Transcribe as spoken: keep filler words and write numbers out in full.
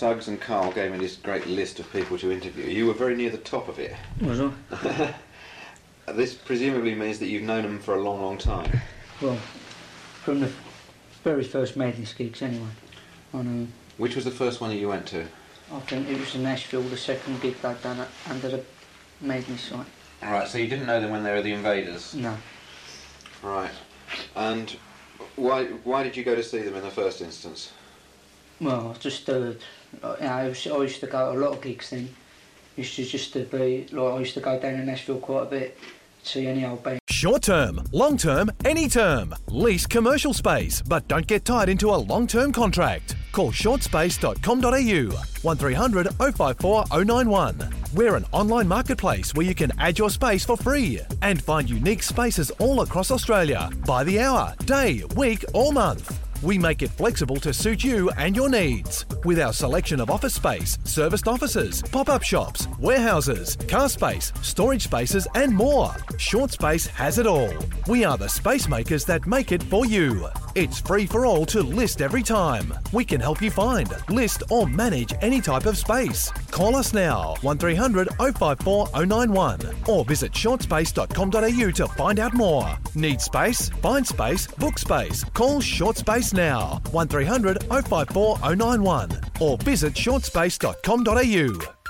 Suggs and Carl gave me this great list of people to interview. You were very near the top of it. Was I? This presumably means that you've known them for a long, long time. Well, from the very first Madness gigs anyway. I know. Which was the first one that you went to? I think it was in Nashville, the second gig they'd done it under the Madness site. Right, so you didn't know them when they were the Invaders? No. Right. And why why did you go to see them in the first instance? Well, I just, uh, you know, I, was, I used to go to a lot of gigs then. Used to just to be, like, I used to go down to Nashville quite a bit, see any old band. Short term, long term, any term. Lease commercial space, but don't get tied into a long term contract. Call short space dot com dot a u, one three hundred oh five four oh nine one. We're an online marketplace where you can add your space for free and find unique spaces all across Australia by the hour, day, week or month. We make it flexible to suit you and your needs. With our selection of office space, serviced offices, pop-up shops, warehouses, car space, storage spaces and more. Short Space has it all. We are the space makers that make it for you. It's free for all to list every time. We can help you find, list or manage any type of space. Call us now, one three hundred oh five four oh nine one or visit short space dot com dot a u to find out more. Need space? Find space, book space. Call Short Space now, one three hundred oh five four oh nine one or visit short space dot com dot a u.